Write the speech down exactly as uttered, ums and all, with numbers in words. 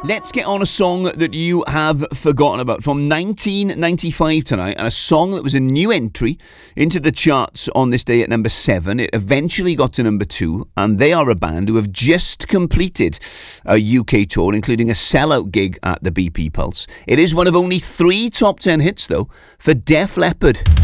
Let's get on a song that you have forgotten about. From nineteen ninety-five tonight, and a song that was a new entry into the charts on this day at number seven. It eventually got to number two, and they are a band who have just completed a U K tour, including a sellout gig at the B P Pulse. It is one of only three top ten hits, though, for Def Leppard.